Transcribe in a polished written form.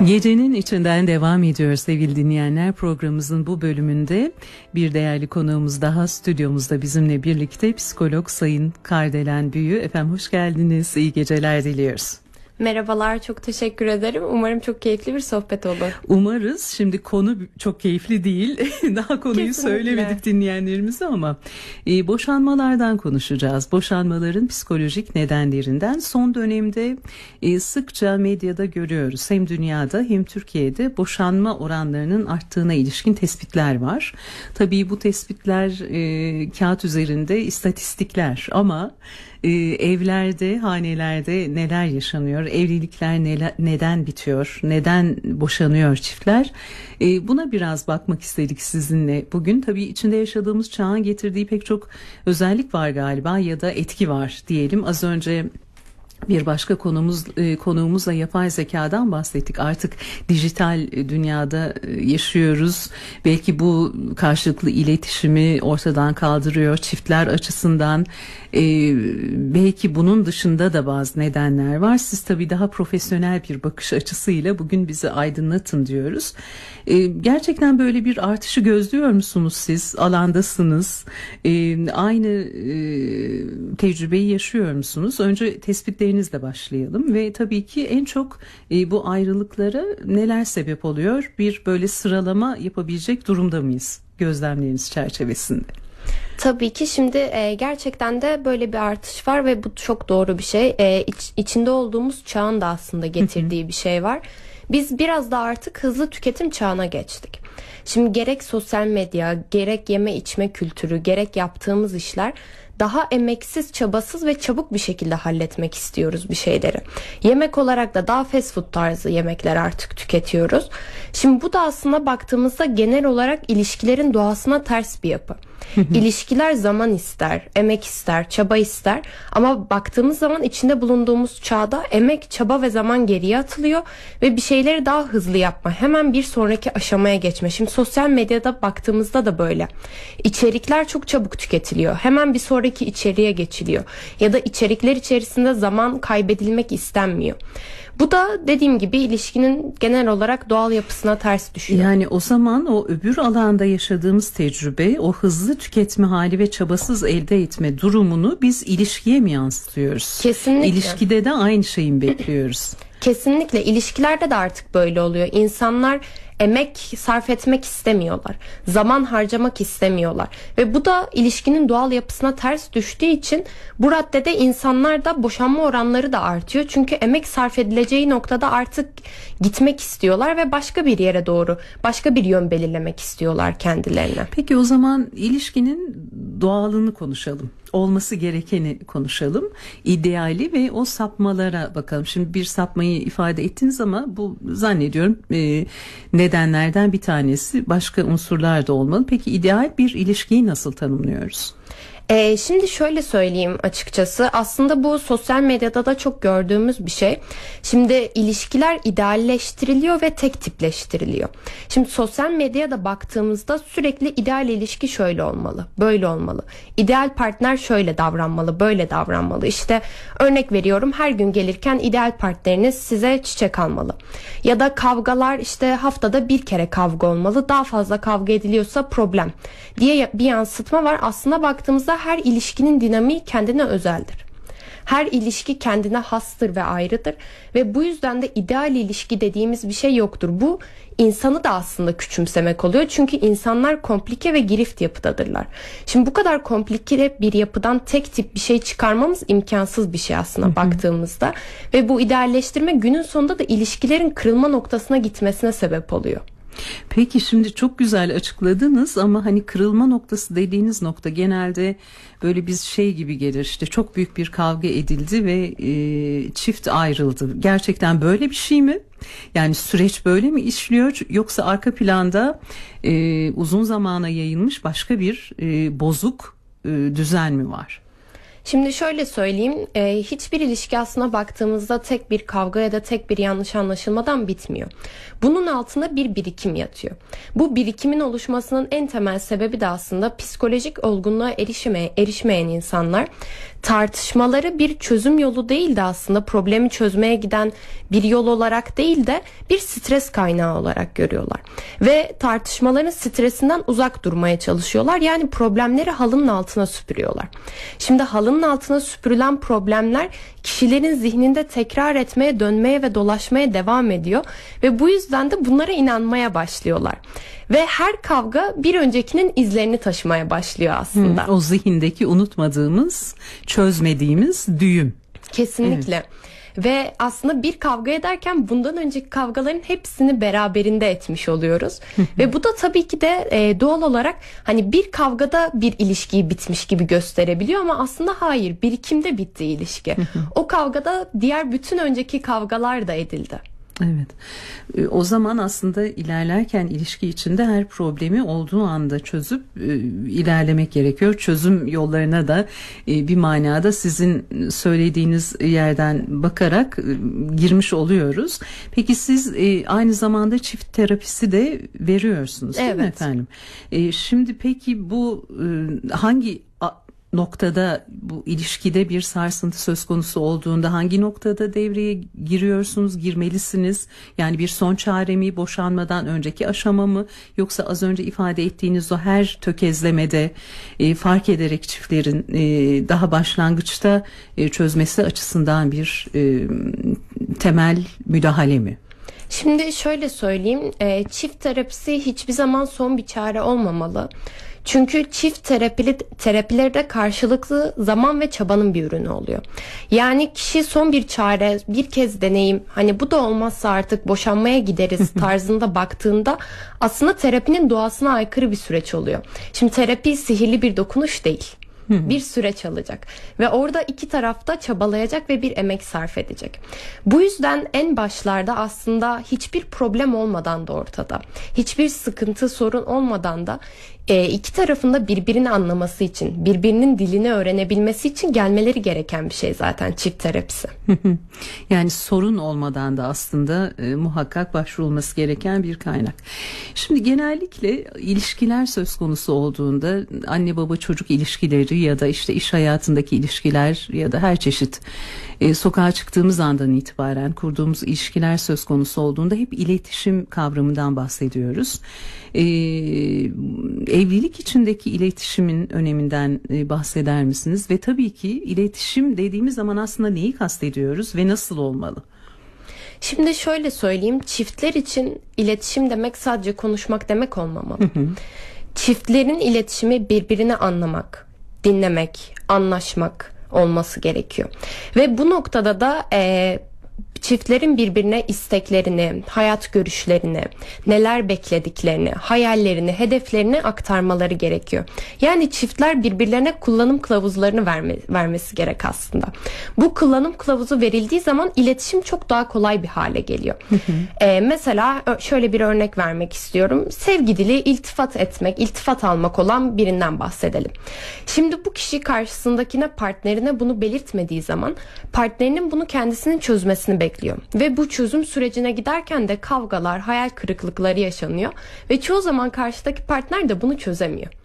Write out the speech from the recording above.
Gecenin içinden devam ediyor sevgili dinleyenler. Programımızın bu bölümünde bir değerli konuğumuz daha stüdyomuzda bizimle birlikte, psikolog Sayın Kardelen Büyü. Efendim hoş geldiniz, iyi geceler diliyoruz. Merhabalar, çok teşekkür ederim. Umarım çok keyifli bir sohbet olur. Umarız. Şimdi konu çok keyifli değil. Daha konuyu Kesinlikle söylemedik dinleyenlerimize ama boşanmalardan konuşacağız. Boşanmaların psikolojik nedenlerinden son dönemde sıkça medyada görüyoruz. Hem dünyada hem Türkiye'de boşanma oranlarının arttığına ilişkin tespitler var. Tabii bu tespitler kağıt üzerinde istatistikler ama evlerde, hanelerde neler yaşanıyor, evlilikler neden bitiyor, neden boşanıyor çiftler? Buna biraz bakmak istedik sizinle. Bugün tabii içinde yaşadığımız çağın getirdiği pek çok özellik var galiba ya da etki var diyelim. Az önce bir başka konuğumuzla yapay zekadan bahsettik. Artık dijital dünyada yaşıyoruz. Belki bu karşılıklı iletişimi ortadan kaldırıyor çiftler açısından. Belki bunun dışında da bazı nedenler var. Siz tabii daha profesyonel bir bakış açısıyla bugün bizi aydınlatın diyoruz. Gerçekten böyle bir artışı gözlüyor musunuz siz? Alandasınız. Aynı tecrübeyi yaşıyor musunuz? Önce tespitlerinizle başlayalım ve tabii ki en çok bu ayrılıklara neler sebep oluyor? Bir böyle sıralama yapabilecek durumda mıyız gözlemleriniz çerçevesinde? Tabii ki şimdi gerçekten de böyle bir artış var ve bu çok doğru bir şey. İçinde olduğumuz çağın da aslında getirdiği bir şey var. Biz biraz da artık hızlı tüketim çağına geçtik. Şimdi gerek sosyal medya, gerek yeme içme kültürü, gerek yaptığımız işler daha emeksiz, çabasız ve çabuk bir şekilde halletmek istiyoruz bir şeyleri. Yemek olarak da daha fast food tarzı yemekler artık tüketiyoruz. Şimdi bu da aslında baktığımızda genel olarak ilişkilerin doğasına ters bir yapı. İlişkiler zaman ister, emek ister, çaba ister ama baktığımız zaman içinde bulunduğumuz çağda emek, çaba ve zaman geriye atılıyor ve bir şeyleri daha hızlı yapma, hemen bir sonraki aşamaya geçme. Şimdi sosyal medyada baktığımızda da böyle. İçerikler çok çabuk tüketiliyor. Hemen bir sonraki içeriğe geçiliyor. Ya da içerikler içerisinde zaman kaybedilmek istenmiyor. Bu da dediğim gibi ilişkinin genel olarak doğal yapısına ters düşüyor. Yani o zaman o öbür alanda yaşadığımız tecrübe, o hızlı tüketme hali ve çabasız elde etme durumunu biz ilişkiye mi yansıtıyoruz? Kesinlikle. İlişkide de aynı şeyi mi bekliyoruz? Kesinlikle. İlişkilerde de artık böyle oluyor. İnsanlar emek sarf etmek istemiyorlar. Zaman harcamak istemiyorlar. Ve bu da ilişkinin doğal yapısına ters düştüğü için bu raddede insanlarda boşanma oranları da artıyor. Çünkü emek sarf edileceği noktada artık gitmek istiyorlar ve başka bir yere doğru, başka bir yön belirlemek istiyorlar kendilerine. Peki o zaman ilişkinin doğalını konuşalım. Olması gerekeni konuşalım. İdeali ve o sapmalara bakalım. Şimdi bir sapmayı ifade ettiniz ama bu zannediyorum nedenlerden bir tanesi, başka unsurlar da olmalı. Peki ideal bir ilişkiyi nasıl tanımlıyoruz? Şimdi şöyle söyleyeyim açıkçası, aslında bu sosyal medyada da çok gördüğümüz bir şey. Şimdi ilişkiler idealleştiriliyor ve tek tipleştiriliyor. Şimdi sosyal medyada baktığımızda sürekli ideal ilişki şöyle olmalı, böyle olmalı. İdeal partner şöyle davranmalı, böyle davranmalı. İşte örnek veriyorum, her gün gelirken ideal partneriniz size çiçek almalı. Ya da kavgalar, işte haftada bir kere kavga olmalı, daha fazla kavga ediliyorsa problem diye bir yansıtma var. Aslında baktığımızda her ilişkinin dinamiği kendine özeldir. Her ilişki kendine hastır ve ayrıdır ve bu yüzden de ideal ilişki dediğimiz bir şey yoktur. Bu insanı da aslında küçümsemek oluyor. Çünkü insanlar komplike ve girift yapıdadırlar. Şimdi bu kadar komplike bir yapıdan tek tip bir şey çıkarmamız imkansız bir şey aslında baktığımızda. Ve bu idealleştirme günün sonunda da ilişkilerin kırılma noktasına gitmesine sebep oluyor. Peki şimdi çok güzel açıkladınız ama hani kırılma noktası dediğiniz nokta genelde böyle bir şey gibi gelir, işte çok büyük bir kavga edildi ve çift ayrıldı. Gerçekten böyle bir şey mi? Yani süreç böyle mi işliyor, yoksa arka planda uzun zamana yayılmış başka bir bozuk düzen mi var? Şimdi şöyle söyleyeyim, hiçbir ilişki aslına baktığımızda tek bir kavga ya da tek bir yanlış anlaşılmadan bitmiyor. Bunun altında bir birikim yatıyor. Bu birikimin oluşmasının en temel sebebi de aslında psikolojik olgunluğa erişmeyen insanlar tartışmaları bir çözüm yolu değil de aslında problemi çözmeye giden bir yol olarak değil de bir stres kaynağı olarak görüyorlar. Ve tartışmaların stresinden uzak durmaya çalışıyorlar. Yani problemleri halının altına süpürüyorlar. Şimdi halının altına süpürülen problemler kişilerin zihninde tekrar etmeye, dönmeye ve dolaşmaya devam ediyor. Ve bu yüzden de bunlara inanmaya başlıyorlar. Ve her kavga bir öncekinin izlerini taşımaya başlıyor aslında. O zihindeki unutmadığımız, çözmediğimiz düğüm. Kesinlikle. Evet. Ve aslında bir kavga ederken bundan önceki kavgaların hepsini beraberinde etmiş oluyoruz. Ve bu da tabii ki de doğal olarak hani bir kavgada bir ilişkiyi bitmiş gibi gösterebiliyor ama aslında hayır, birikimde bitti ilişki. O kavgada diğer bütün önceki kavgalar da edildi. Evet. O zaman aslında ilerlerken ilişki içinde her problemi olduğu anda çözüp ilerlemek gerekiyor. Çözüm yollarına da bir manada sizin söylediğiniz yerden bakarak girmiş oluyoruz. Peki siz aynı zamanda çift terapisi de veriyorsunuz, değil mi efendim? Şimdi peki bu hangi noktada, bu ilişkide bir sarsıntı söz konusu olduğunda hangi noktada devreye giriyorsunuz, girmelisiniz? Yani bir son çare mi, boşanmadan önceki aşama mı, yoksa az önce ifade ettiğiniz o her tökezlemede fark ederek çiftlerin daha başlangıçta çözmesi açısından bir temel müdahale mi? Şimdi şöyle söyleyeyim, çift terapisi hiçbir zaman son bir çare olmamalı. Çünkü çift terapilerde karşılıklı zaman ve çabanın bir ürünü oluyor. Yani kişi son bir çare, bir kez deneyim, hani bu da olmazsa artık boşanmaya gideriz tarzında baktığında aslında terapinin doğasına aykırı bir süreç oluyor. Şimdi terapi sihirli bir dokunuş değil. Bir süreç alacak ve orada iki taraf da çabalayacak ve bir emek sarf edecek. Bu yüzden en başlarda aslında hiçbir problem olmadan da ortada, hiçbir sıkıntı, sorun olmadan da iki tarafın da birbirini anlaması için, birbirinin dilini öğrenebilmesi için gelmeleri gereken bir şey zaten çift terapisi. Yani sorun olmadan da aslında muhakkak başvurulması gereken bir kaynak. Şimdi genellikle ilişkiler söz konusu olduğunda anne baba çocuk ilişkileri ya da işte iş hayatındaki ilişkiler ya da her çeşit sokağa çıktığımız andan itibaren kurduğumuz ilişkiler söz konusu olduğunda hep iletişim kavramından bahsediyoruz. Evlilik içindeki iletişimin öneminden bahseder misiniz? Ve tabii ki iletişim dediğimiz zaman aslında neyi kastediyoruz ve nasıl olmalı? Şimdi şöyle söyleyeyim, çiftler için iletişim demek sadece konuşmak demek olmamalı. Çiftlerin iletişimi birbirini anlamak, dinlemek, anlaşmak olması gerekiyor. Ve bu noktada da çiftlerin birbirine isteklerini, hayat görüşlerini, neler beklediklerini, hayallerini, hedeflerini aktarmaları gerekiyor. Yani çiftler birbirlerine kullanım kılavuzlarını vermesi gerek aslında. Bu kullanım kılavuzu verildiği zaman iletişim çok daha kolay bir hale geliyor. Mesela şöyle bir örnek vermek istiyorum. Sevgi dili iltifat etmek, iltifat almak olan birinden bahsedelim. Şimdi bu kişi karşısındakine, partnerine bunu belirtmediği zaman partnerinin bunu kendisinin çözmesini bekliyor. Ve bu çözüm sürecine giderken de kavgalar, hayal kırıklıkları yaşanıyor ve çoğu zaman karşıdaki partner de bunu çözemiyor.